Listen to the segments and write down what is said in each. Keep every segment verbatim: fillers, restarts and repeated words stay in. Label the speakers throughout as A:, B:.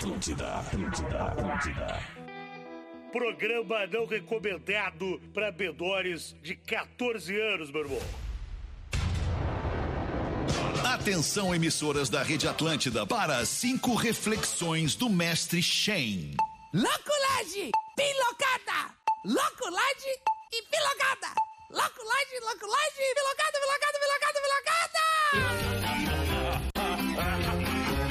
A: Atlântida, Atlântida, Atlântida.
B: Programa não recomendado para menores de catorze anos, meu irmão.
A: Atenção, emissoras da Rede Atlântida, para as cinco reflexões do mestre Shen.
C: Loculagem, pilocada, loculagem e pilocada. Loculagem, loculagem, pilocada, pilocada, pilocada, pilocada.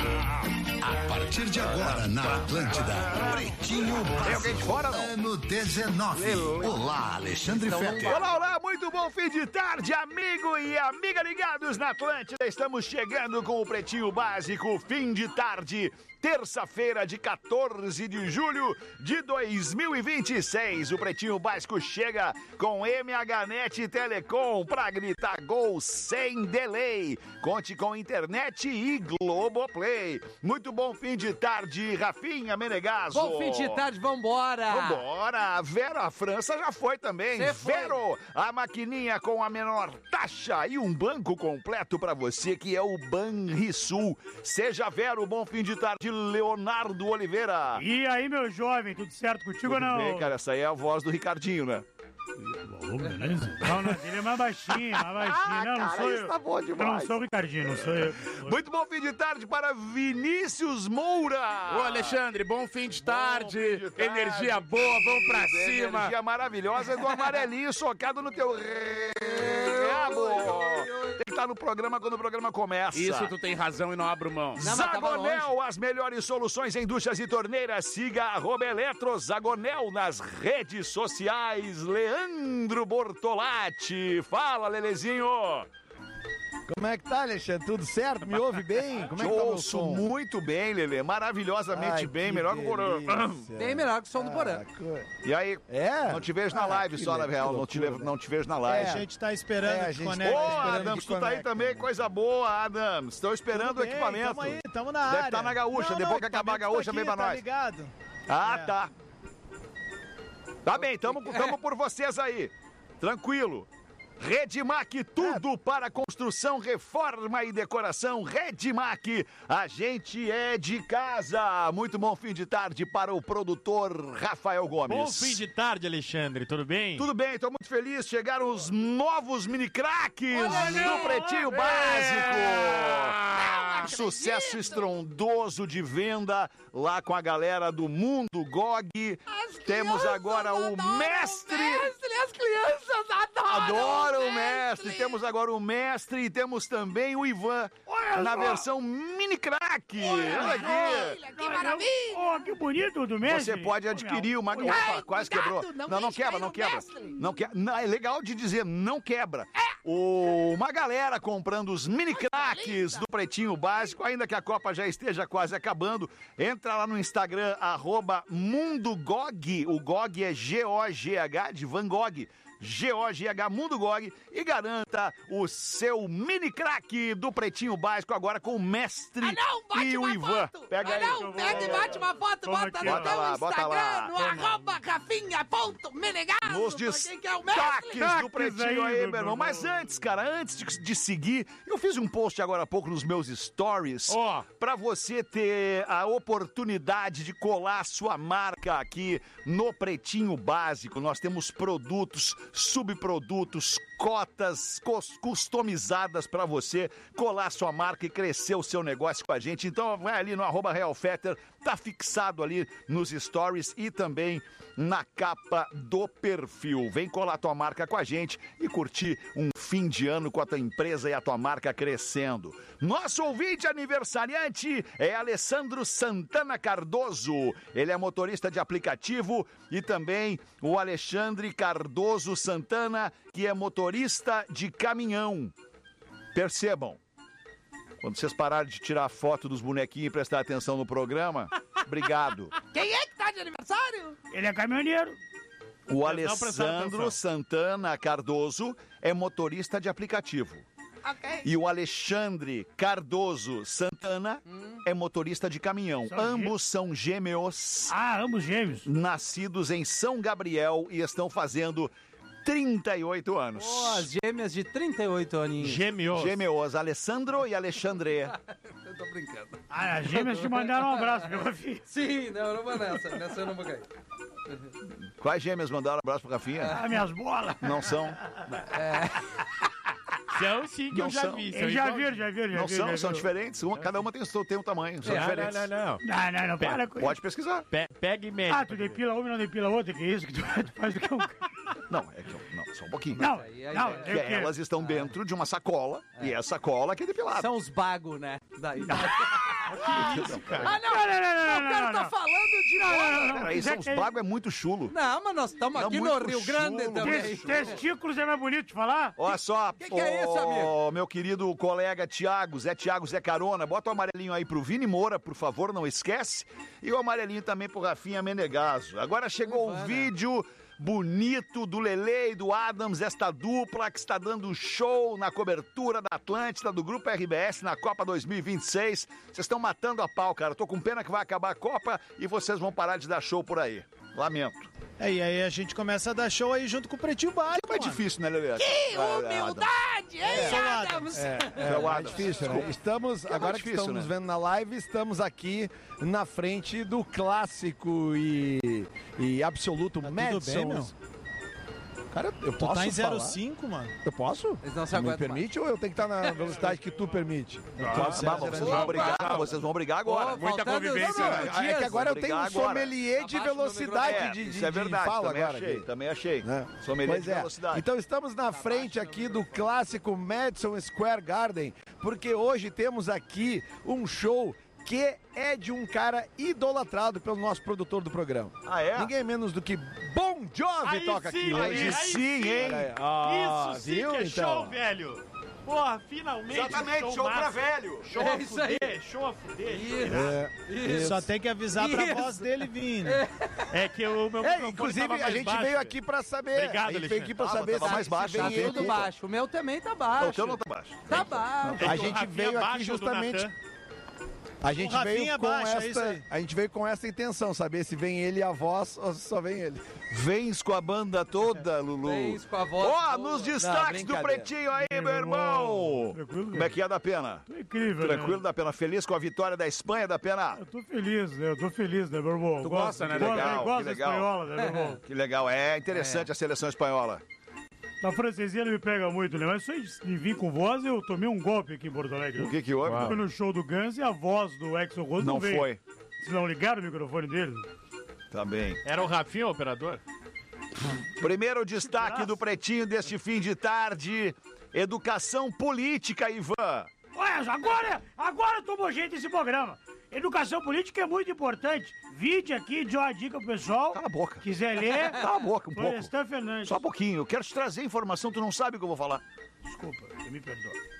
A: A partir de agora na Atlântida, Pretinho Básico.
D: Tem alguém de fora, não?
A: Ano dezenove. Olá, Alexandre
D: então,
A: Fetter.
D: Olá, olá, muito bom fim de tarde, amigo e amiga ligados na Atlântida. Estamos chegando com o Pretinho Básico, fim de tarde, terça-feira de quatorze de julho de dois mil e vinte e seis. O Pretinho Básico chega com M H Net Telecom pra gritar gol sem delay. Conte com internet e Globoplay. Muito bom fim de tarde, Rafinha Menegaso.
E: Bom fim de tarde, vambora.
D: Vambora. Vero, a França já foi também.
E: Cê foi.
D: Vero, a maquininha com a menor taxa e um banco completo pra você que é o Banrisul. Seja Vero, bom fim de tarde, Leonardo Oliveira.
B: E aí, meu jovem, tudo certo contigo ou não?
D: Bem, cara, essa aí é a voz do Ricardinho, né?
B: Não, não, ele é mais baixinho, mais baixinho. Não, não
D: Cara,
B: sou
D: isso
B: eu.
D: tá bom
B: Eu não
D: demais.
B: sou o Ricardinho, não sou eu.
D: Muito bom fim de tarde para Vinícius Moura.
E: Ô, Alexandre, bom fim de tarde.
D: fim de tarde.
E: Energia boa, vamos pra cima.
D: Energia maravilhosa do amarelinho socado no teu rabo. Tem que estar no programa quando o programa começa.
E: Isso, tu tem razão e não abro mão.
C: Não, mas tava
D: Zagonel, as melhores soluções em duchas e torneiras. Siga arroba Eletro Zagonel nas redes sociais. Leandro Bortolatti. Fala, Lelezinho.
F: Como é que tá, Alexandre? Tudo certo? Me ouve bem? Como é que tá meu
D: Ouço
F: som?
D: muito bem, Lele. Maravilhosamente
F: Ai,
D: bem.
F: que
D: Melhor que o Porã.
F: delícia.
E: Bem melhor que o som do Porã.
F: Ah, co-
D: E aí?
F: É?
D: Não te vejo na
F: Ah,
D: live
F: que
D: só, na
F: le-
D: real.
F: que
D: Não te,
F: loucura,
D: levo- não te vejo na live.
F: É,
G: A gente tá esperando
F: É, a
G: que
F: gente
G: conecte.
D: Ô,
F: tá esperando
D: Adams,
F: que
D: tu tá aí
F: conecta,
D: também,
F: né?
D: coisa boa, Adams. Estou esperando
G: Tudo
D: o
G: bem,
D: equipamento.
G: Tamo aí, tamo na
D: Deve
G: área.
D: estar na gaúcha,
G: Não,
D: depois
G: não,
D: que acabar a
G: equipamento
D: gaúcha,
G: tá
D: vem
G: aqui,
D: pra
G: tá
D: nós.
G: ligado?
D: Ah,
G: É.
D: tá. Tá bem, tamo, tamo por vocês aí. Tranquilo. Redmac, tudo para construção, reforma e decoração. Redmac, a gente é de casa. Muito bom fim de tarde para o produtor Rafael Gomes.
H: Bom fim de tarde, Alexandre, tudo bem?
D: Tudo bem, tô muito feliz. Chegaram os novos mini craques do Pretinho Básico. Sucesso estrondoso de venda lá com a galera do Mundo G O G. Temos agora o mestre.
C: Mestre, as crianças adoram.
D: Adoro o mestre. Temos agora o mestre e temos também o Ivan na versão mini crack. Olha aqui.
C: Olha, que maravilha.
B: Oh, que bonito do mestre.
D: Você pode adquirir uma.
C: Ai,
D: Opa, quase
C: cuidado,
D: quebrou.
C: não
D: Não, não
C: deixa
D: quebra,
C: cair
D: não
C: no
D: quebra.
C: mestre.
D: Não que... não, é legal de dizer, não quebra. O... Uma galera comprando os mini craques do Pretinho Básico, ainda que a Copa já esteja quase acabando. Entra lá no Instagram, arroba MundoGog. O G O G é G O G H de Van Gogh. G O G H Mundo G O G e garanta o seu mini craque do Pretinho Básico agora com o mestre
C: Ah, não, bate
D: e o
C: uma
D: Ivan.
C: foto.
D: Pega
C: ah,
D: aí.
C: não, pega e bate uma foto,
B: Como
C: bota
B: aqui,
C: no
B: ó.
C: teu
D: Bota lá, bota lá.
C: Instagram, no arroba rafinha ponto menegaso.
D: Nos
C: pra quem quer o mestre.
D: destaques do Pretinho aí,
B: aí,
D: meu irmão.
B: meu
D: Mas
B: irmão.
D: antes, cara, antes de, de seguir, eu fiz um post agora há pouco nos meus stories
H: Ó.
D: pra você ter a oportunidade de colar sua marca aqui no Pretinho Básico. Nós temos produtos, subprodutos, cotas cus- customizadas pra você colar sua marca e crescer o seu negócio com a gente. Então vai ali no arroba realfetter, tá fixado ali nos stories e também na capa do perfil. Vem colar tua marca com a gente e curtir um fim de ano com a tua empresa e a tua marca crescendo. Nosso ouvinte aniversariante é Alessandro Santana Cardoso. Ele é motorista de aplicativo e também o Alexandre Cardoso Santana, que é motorista de caminhão. Percebam, quando vocês pararem de tirar foto dos bonequinhos e prestar atenção no programa, obrigado.
C: Quem é que tá de aniversário?
B: Ele é caminhoneiro.
D: O
H: Não prestaram
D: Alessandro
H: atenção.
D: Santana Cardoso é motorista de aplicativo.
C: Ok.
D: E o Alexandre Cardoso Santana é motorista de caminhão.
B: São
D: Ambos são gêmeos,
B: Ah, ambos gêmeos.
D: nascidos em São Gabriel e estão fazendo trinta e oito anos.
G: Pô, as gêmeas de trinta e oito aninhos.
H: Gêmeos.
D: Gêmeos, Alessandro e Alexandre.
G: Eu tô brincando.
B: Ah, as gêmeas te mandaram um abraço, viu, Rafinha?
G: Sim, não, eu não vou nessa. Nessa eu não vou cair.
D: Quais gêmeas mandaram um abraço pro Rafinha?
B: Ah, minhas bolas.
D: Não são.
H: São sim que
D: Não
H: eu já
D: são.
H: vi.
B: Eu já vi, já vi, já
D: Não
B: vi.
D: são,
B: já
D: são
B: vi.
D: diferentes. Uma, cada uma tem, o seu- tem um tamanho. São
H: Não,
D: diferentes.
H: não, não, não.
B: Não, não, não, para com isso.
D: Pode pesquisar.
H: Pe- pega e mede.
B: Ah, tu depila uma e não depila outra, que isso que tu, tu faz do que um...
D: Não, é que eu- não, só um pouquinho.
B: Não,
G: aí, aí,
B: não,
G: aí.
B: é
D: Que
B: que...
D: elas estão dentro de uma sacola e essa sacola que é depilada.
G: São os bagos, né? Daí.
B: Ah,
G: Ah, não!
B: não, não, não,
G: o cara
B: não,
G: tá
B: não.
G: falando de
B: Não, não,
G: bola.
B: não, não.
D: Peraí, são os
B: Tem-
D: bagos é muito chulo.
G: Não, mas nós estamos
D: Não,
G: aqui no
D: muito
G: Rio Grande
D: chulo,
G: também.
B: Tes- Testículos é mais bonito de falar?
D: Olha só,
G: que que é isso, amigo?
D: meu querido colega Tiago, Zé Tiago, Zé Carona, bota o amarelinho aí pro Vini Moura, por favor, não esquece. E o amarelinho também pro Rafinha Menegaso. Agora chegou o vídeo bonito do Lele e do Adams, esta dupla que está dando show na cobertura da Atlântida, do Grupo R B S na Copa dois mil e vinte e seis. Vocês estão matando a pau, cara. Tô com pena que vai acabar a Copa e vocês vão parar de dar show por aí. Lamento.
I: É, e aí a gente começa a dar show aí junto com o Pretinho Básico,
D: É
I: mano.
D: difícil, né, Lele?
C: Que humildade, hein, Adams?
F: É,
D: É o
F: é
D: Adams.
F: difícil, né? Estamos,
D: mais
F: agora
D: difícil,
F: que estamos
D: né?
F: vendo na live, estamos aqui na frente do clássico e, e absoluto
I: Tá tudo
F: Madison.
I: bem, meu?
F: Cara, eu
I: Tu
F: posso
I: tá em
F: falar?
I: zero cinco, mano.
F: Eu posso?
G: Eles não se
F: Me
G: aguentam
F: permite ou eu tenho que estar na velocidade que tu permite?
D: Ah, mas vocês vão brigar, vocês vão brigar agora.
G: Ô,
E: Muita
G: faltando
E: convivência,
G: cinco
E: né?
F: É
G: dias.
F: que agora eu
D: Vou
F: tenho um
D: brigar agora.
F: sommelier de
G: Abaixo do
F: velocidade
D: É,
F: de, de,
D: isso é
F: de
D: verdade,
F: fala
D: também
F: agora.
D: achei,
F: aqui.
D: também achei.
F: Né?
D: Sommelier
F: Pois
D: de
F: é.
D: velocidade.
F: Então estamos na frente aqui do clássico Madison Square Garden, porque hoje temos aqui um show que é de um cara idolatrado pelo nosso produtor do programa.
D: Ah, é?
F: Ninguém menos do que Bon Jovi
H: Aí
F: toca
H: sim,
F: aqui
H: aí
F: hoje.
D: sim, hein?
F: Ah,
H: Isso sim
F: viu,
H: que é
F: então?
H: show, velho. Porra, finalmente.
D: Exatamente,
H: um
D: show pra
H: massa.
D: velho.
H: Show
G: É
H: a
G: isso aí.
H: fuder, show a fuder.
G: Isso.
F: É, isso.
I: Só tem que avisar pra
G: Isso.
I: voz dele vir, né?
H: É que o meu
F: É,
H: microfone
F: inclusive
H: tava
F: a
H: mais
F: gente
H: baixo.
F: veio aqui pra saber.
H: Obrigado,
F: a gente veio
H: Alexandre.
F: aqui pra
D: Ah,
F: saber
D: tava mais
F: se
D: baixo,
F: vem
G: Tá
D: né?
F: ele.
G: tudo baixo. O meu também tá
D: O
G: baixo.
D: teu não tá baixo.
G: Tá baixo.
H: É que
F: A
H: o
F: gente
H: Rafinha
F: veio aqui
H: baixa do
F: justamente-
H: Natan.
F: A gente
I: O Rafinha
F: veio com
I: baixa, é isso
F: esta,
I: aí.
F: a gente veio com essa intenção, saber se vem ele e a voz ou se só vem ele.
D: Vens com a banda toda, Lulu.
G: Vens com a voz
D: Ó,
G: boa.
D: nos destaques
F: Não,
D: do
F: brincadeira.
D: Pretinho aí,
B: Meu
D: meu irmão.
B: Tranquilo,
D: Como é que é, da Pena?
B: Tô incrível,
D: Tranquilo,
B: né?
D: da Pena? Feliz com a vitória da Espanha, da Pena?
B: Eu tô feliz, né? Eu tô feliz, né, meu irmão?
E: Tu
B: Gosto-
E: gosta, né?
B: gosto-
D: Legal,
B: eu gosto
D: que
B: da
D: legal.
B: espanhola, né, meu irmão?
D: Que legal, é interessante a seleção espanhola.
B: Na francesinha ele me pega muito, né? Mas só de vir com voz, eu tomei um golpe aqui em Porto Alegre.
D: O que que houve?
B: Eu fui no show do Guns e a voz do Exo Rose não,
D: Não
B: veio.
D: foi.
B: Vocês não ligaram o microfone deles?
D: Tá bem.
H: Era o Rafinha, o operador?
D: Primeiro destaque do Pretinho deste fim de tarde. Educação política, Ivan.
B: Olha, agora, agora tomou jeito esse programa. Educação política é muito importante. Vide aqui, deu uma dica pro pessoal.
D: Cala a boca.
B: Quiser ler.
D: Cala a boca um pouco.
B: Florestan Fernandes.
D: Só um pouquinho. Eu quero te trazer informação, tu não sabe o que eu vou falar.
B: Desculpa, você me perdoa.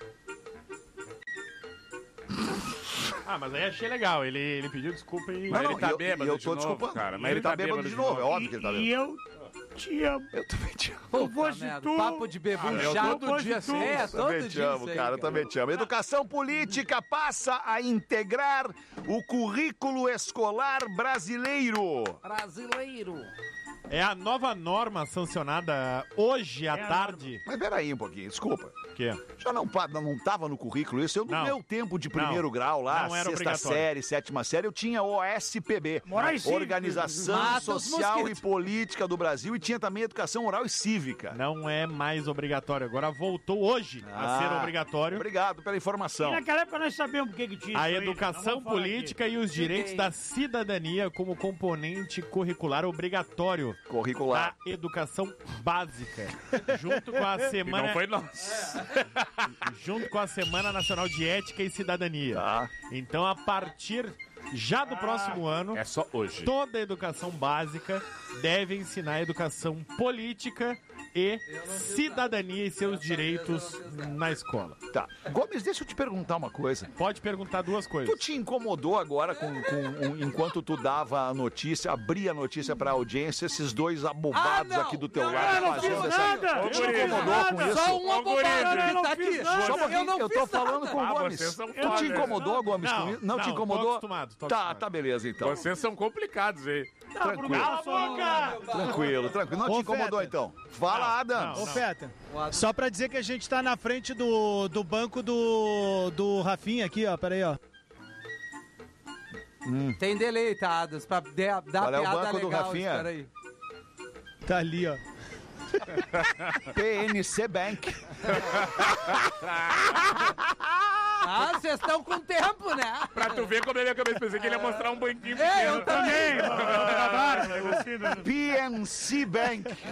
H: Ah, mas aí achei legal. Ele, ele pediu desculpa e.
D: Não,
E: Mas
D: não,
E: ele tá
D: e eu-
E: bêbado
D: e eu
E: de
D: tô
E: novo,
D: desculpando.
E: cara. Mas
D: Ele tá bêbado de novo, é óbvio que ele tá
B: E, e eu te amo.
D: Eu também te amo.
B: Eu
G: Puta
B: fosse
G: merda,
B: tu.
G: Papo de bebum
E: Ah, eu
G: chato.
B: todo dia
G: assim.
B: sim.
G: É,
D: Eu
G: todo
D: também te
G: dia
D: amo,
G: isso aí,
D: cara, eu também te amo. Educação política passa a integrar o currículo escolar brasileiro.
G: Brasileiro.
H: É a nova norma sancionada hoje à
B: É a
H: tarde.
D: Mas peraí um pouquinho, desculpa.
H: O quê?
D: Já não, pa- não tava no currículo isso? Eu, no
H: Não.
D: meu tempo de primeiro
H: Não.
D: grau lá,
H: Não era
D: sexta
H: obrigatório.
D: série, sétima série, eu tinha o S P B.
B: Moraes Cívica.
D: Organização
G: Mata os
D: Social
G: mosquitos.
D: e Política do Brasil, e tinha também Educação Oral e Cívica.
H: Não é mais obrigatório. Agora voltou hoje a
D: Ah,
H: ser obrigatório.
D: Obrigado pela
B: E
D: informação.
B: naquela época nós sabemos o que, que tinha.
H: A
B: isso aí, né?
H: educação
B: Não vamos falar
H: política e os direitos
G: Sim.
H: da cidadania como componente curricular obrigatório
D: Curricular.
H: da educação básica. Junto com a
E: E
H: semana,
E: não foi nós.
H: junto com a Semana Nacional de Ética e Cidadania.
D: Tá.
H: Então, a partir já do próximo ano,
E: É só hoje.
H: toda a educação básica deve ensinar educação política e cidadania e seus direitos na escola.
D: Tá. Gomes, deixa eu te perguntar uma coisa.
H: Pode perguntar duas
D: Tu
H: coisas.
D: te incomodou agora com, com um- enquanto tu dava a notícia, abria a notícia pra audiência, esses dois abobados
G: Ah, não.
D: aqui do teu
G: Não,
D: lado
B: eu não
D: fazendo
B: fiz
D: essa...
B: nada.
D: Tu te
B: Eu não fiz
D: incomodou
B: nada.
D: com isso?
G: Só um
E: Ô, guri,
G: abobado
B: eu
G: que
B: não
G: tá
B: fiz
G: aqui.
B: nada.
D: Só um pouquinho,
G: Eu não
D: eu tô
G: fiz
D: falando
G: nada.
D: com o
E: Ah,
D: Gomes.
E: vocês são
D: Tu te
E: foda,
D: incomodou, Gomes?
H: Não,
D: com isso? Não, te
H: não,
D: incomodou?
H: tô acostumado, tô
D: Tá,
H: acostumado.
D: tá, beleza então.
E: Vocês são complicados aí.
D: Tranquilo.
H: Cala a boca!
D: Tranquilo, tranquilo. Não te
I: Ô,
D: incomodou
I: Feta.
D: então. Fala, lá, Adams.
I: Ô, Feta, só pra dizer que a gente tá na frente do, do banco do, do Rafinha aqui, ó. Pera aí, ó.
G: Tem delay, tá, Adams? Pra de, dar
D: Qual é o
G: piada
D: banco do
G: legal.
D: Rafinha?
G: Espera aí.
I: Tá ali, ó.
D: P N C Bank.
G: Ah, vocês estão com tempo, né?
E: Pra tu ver como ele é cabeça. Pensei que ele ia mostrar um banquinho
G: É,
E: pequeno.
G: eu também.
D: P N C Bank.